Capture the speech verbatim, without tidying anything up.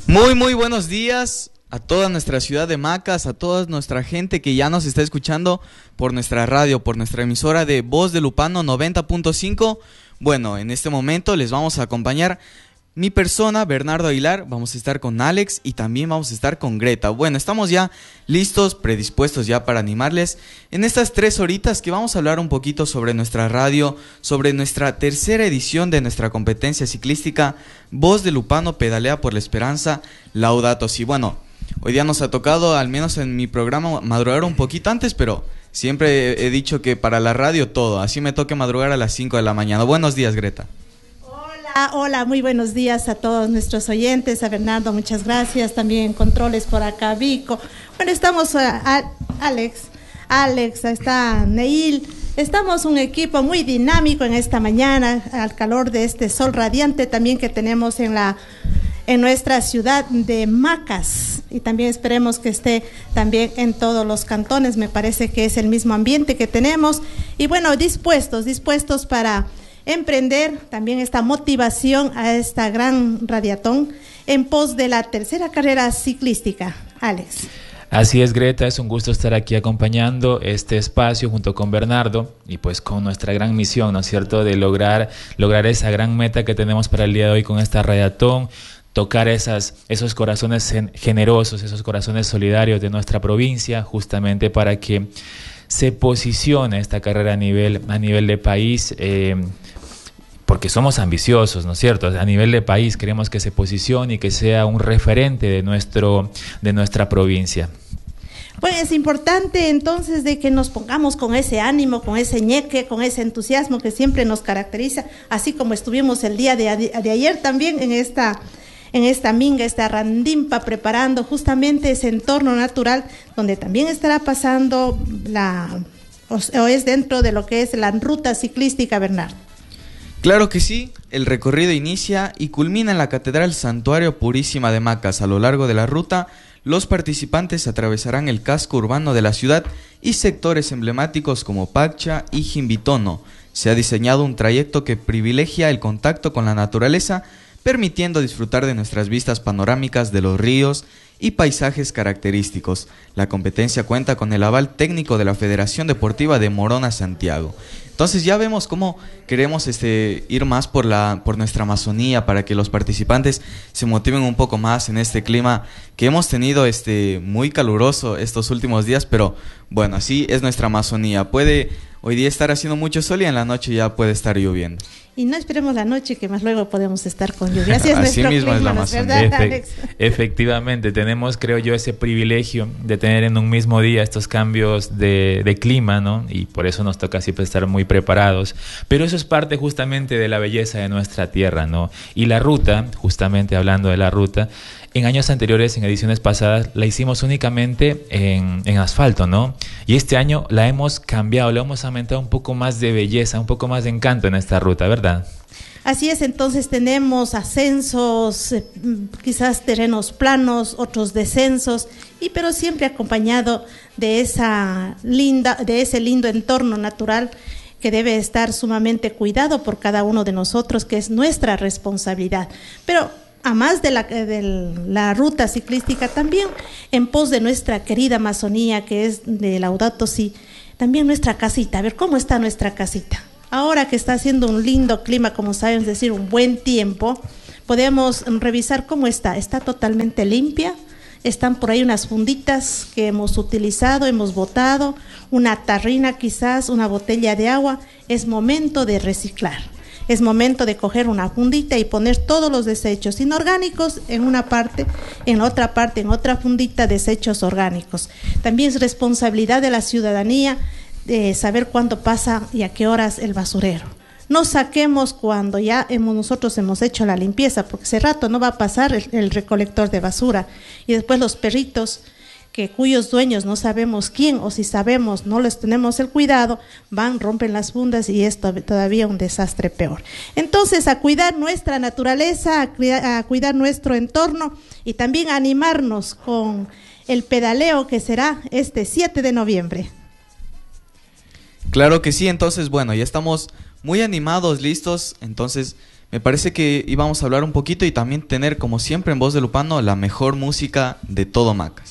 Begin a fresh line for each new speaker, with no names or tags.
Muy, muy buenos días a toda nuestra ciudad de Macas, a toda nuestra gente que ya nos está escuchando por nuestra radio, por nuestra emisora de Voz de Lupano noventa punto cinco. Bueno, en este momento les vamos a acompañar mi persona, Bernardo Aguilar, vamos a estar con Alex y también vamos a estar con Greta. Bueno, estamos ya listos, predispuestos ya para animarles en estas tres horitas que vamos a hablar un poquito sobre nuestra radio, sobre nuestra tercera edición de nuestra competencia ciclística Voz de Lupano Pedalea por la Esperanza, Laudato Si. Bueno, hoy día nos ha tocado, al menos en mi programa, madrugar un poquito antes, pero siempre he dicho que para la radio todo, así me toque madrugar a las cinco de la mañana. Buenos días, Greta.
Hola, muy buenos días a todos nuestros oyentes, a Bernardo, muchas gracias, también controles por acá, Vico. Bueno, estamos, a, a Alex, Alex, está Neil, estamos un equipo muy dinámico en esta mañana, al calor de este sol radiante también que tenemos en la en nuestra ciudad de Macas, y también esperemos que esté también en todos los cantones, me parece que es el mismo ambiente que tenemos, y bueno, dispuestos, dispuestos para emprender también esta motivación a esta gran radiatón en pos de la tercera carrera ciclística. Alex.
Así es, Greta, es un gusto estar aquí acompañando este espacio junto con Bernardo y pues con nuestra gran misión, ¿no es cierto?, de lograr, lograr esa gran meta que tenemos para el día de hoy con esta radiatón, tocar esas, esos corazones generosos, esos corazones solidarios de nuestra provincia, justamente para que se posicione esta carrera a nivel, a nivel de país, eh, porque somos ambiciosos, ¿no es cierto? A nivel de país queremos que se posicione y que sea un referente de, nuestro, de nuestra provincia.
Pues es importante entonces de que nos pongamos con ese ánimo, con ese ñeque, con ese entusiasmo que siempre nos caracteriza, así como estuvimos el día de, de ayer también en esta... en esta minga, esta randimpa, preparando justamente ese entorno natural donde también estará pasando la, o es dentro de lo que es la ruta ciclística, Bernardo.
Claro que sí, el recorrido inicia y culmina en la Catedral Santuario Purísima de Macas. A lo largo de la ruta, los participantes atravesarán el casco urbano de la ciudad y sectores emblemáticos como Paccha y Jimbitono. Se ha diseñado un trayecto que privilegia el contacto con la naturaleza, permitiendo disfrutar de nuestras vistas panorámicas de los ríos y paisajes característicos. La competencia cuenta con el aval técnico de la Federación Deportiva de Morona Santiago. Entonces ya vemos cómo queremos este, ir más por, la, por nuestra Amazonía para que los participantes se motiven un poco más en este clima que hemos tenido este, muy caluroso estos últimos días, pero bueno, así es nuestra Amazonía. Puede hoy día estar haciendo mucho sol y en la noche ya puede estar lloviendo.
Y no esperemos la noche, que más luego podemos estar con lluvia. Así es
Así
nuestro
mismo
clima,
es la
¿no es
Amazonía.
verdad,
Efe-
Alex?
Efectivamente, tenemos, creo yo, ese privilegio de tener en un mismo día estos cambios de, de clima, ¿no? Y por eso nos toca siempre estar muy preparados. Pero eso es parte justamente de la belleza de nuestra tierra, ¿no? Y la ruta, justamente hablando de la ruta, en años anteriores, en ediciones pasadas, la hicimos únicamente en, en asfalto, ¿no? Y este año la hemos cambiado, le hemos aumentado un poco más de belleza, un poco más de encanto en esta ruta, ¿verdad?
Así es, entonces tenemos ascensos, eh, quizás terrenos planos, otros descensos, y pero siempre acompañado de esa linda, de ese lindo entorno natural que debe estar sumamente cuidado por cada uno de nosotros, que es nuestra responsabilidad. Pero a más de la, de la ruta ciclística, también en pos de nuestra querida Amazonía, que es de Laudato Si, también nuestra casita. A ver, ¿cómo está nuestra casita? Ahora que está haciendo un lindo clima, como saben, es decir, un buen tiempo, podemos revisar cómo está. Está totalmente limpia, están por ahí unas funditas que hemos utilizado, hemos botado, una tarrina quizás, una botella de agua. Es momento de reciclar. Es momento de coger una fundita y poner todos los desechos inorgánicos en una parte, en otra parte, en otra fundita, desechos orgánicos. También es responsabilidad de la ciudadanía de saber cuándo pasa y a qué horas el basurero. No saquemos cuando ya hemos, nosotros hemos hecho la limpieza, porque ese rato no va a pasar el, el recolector de basura. Y después los perritos, que cuyos dueños no sabemos quién, o si sabemos no les tenemos el cuidado, van, rompen las fundas y es to- todavía un desastre peor. Entonces, a cuidar nuestra naturaleza, a cuidar, a cuidar nuestro entorno y también a animarnos con el pedaleo que será este siete de noviembre.
Claro que sí, entonces bueno, ya estamos muy animados, listos, entonces Me parece que íbamos a hablar un poquito y también tener, como siempre, en Voz de Lupano, la mejor música de todo Macas.